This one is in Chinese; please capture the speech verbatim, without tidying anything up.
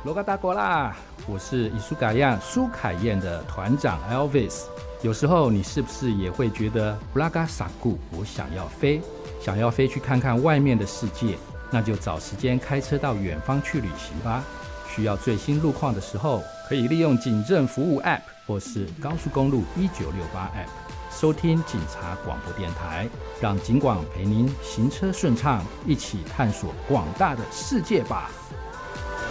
罗嘎达国啦，我是伊苏嘎样苏凯燕的团长 Elvis。有时候你是不是也会觉得布拉嘎萨固，我想要飞，想要飞去看看外面的世界？那就找时间开车到远方去旅行吧。需要最新路况的时候，可以利用警政服务 App 或是高速公路一九六八 App 收听警察广播电台，让警广陪您行车顺畅，一起探索广大的世界吧。